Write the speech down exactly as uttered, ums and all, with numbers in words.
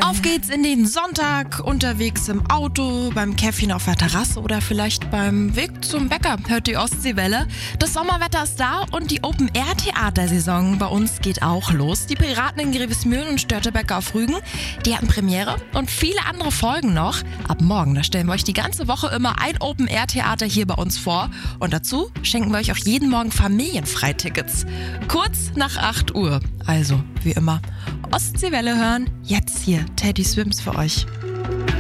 Auf geht's in den Sonntag, unterwegs im Auto, beim Käffchen auf der Terrasse oder vielleicht beim Weg zum Bäcker. Hört die Ostseewelle. Das Sommerwetter ist da und die Open-Air-Theatersaison bei uns geht auch los. Die Piraten in Grevesmühlen und Störtebeck auf Rügen, die hatten Premiere und viele andere folgen noch. Ab morgen, da stellen wir euch die ganze Woche immer ein Open-Air-Theater hier bei uns vor. Und dazu schenken wir euch auch jeden Morgen Familienfreitickets. Kurz nach acht Uhr. Also, wie immer, Ostseewelle hören, jetzt hier Teddy Swims für euch.